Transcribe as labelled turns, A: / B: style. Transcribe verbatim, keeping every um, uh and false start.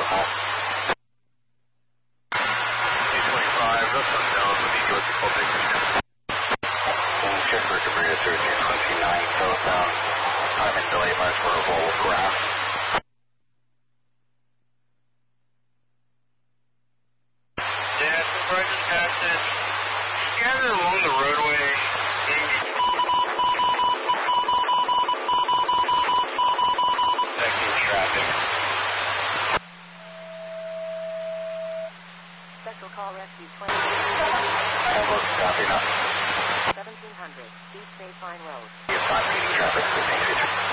A: twenty-five, that's unknown. Let me go with the call picture.
B: Check for Cabrera thirteen twenty-nine, southbound. I'm in delay marks for a Volvo graph.
A: Yeah, so far I just passed it. Scattered along the roadway. Affecting traffic.
C: Special call rescue twenty.
B: Almost copy now.
C: seventeen hundred, East Bay Pine Road.
B: You're not meeting traffic.